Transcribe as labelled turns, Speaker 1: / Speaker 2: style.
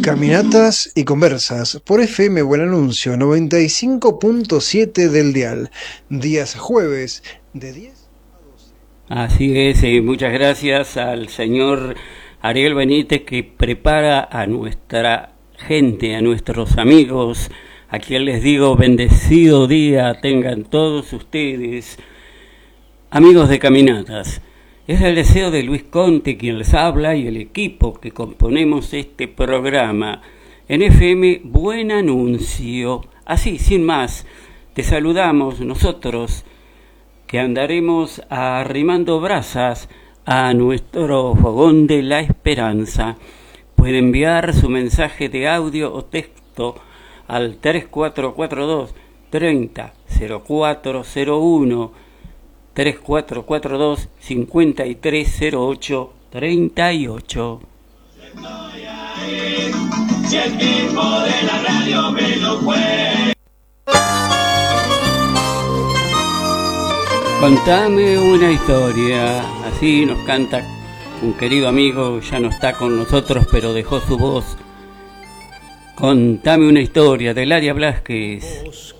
Speaker 1: Caminatas y conversas por FM Buen Anuncio 95.7 del dial, días jueves de 10 a 12.
Speaker 2: Así es, muchas gracias al señor Ariel Benítez, que prepara a nuestra gente, a nuestros amigos, a quien les digo bendecido día tengan todos ustedes, amigos de Caminatas. Es el deseo de Luis Conte quien les habla y el equipo que componemos este programa en FM Buen Anuncio. Así, sin más, te saludamos nosotros que andaremos arrimando brasas a nuestro fogón de la esperanza. Puede enviar su mensaje de audio o texto al 3442 30 0401 3442 5308 38. Si el tipo de la radio me lo fue. Contame una historia, así nos canta un querido amigo, ya no está con nosotros, pero dejó su voz. Contame una historia, de Laria Blasquez.